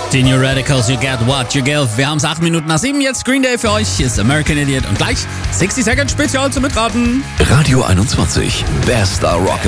Die New Radicals, You Get What You Give. Wir haben es 8 Minuten nach 7, jetzt Green Day für euch. Hier ist American Idiot und gleich 60 Second Spezial zum Mitraten. Radio 21, bester Rock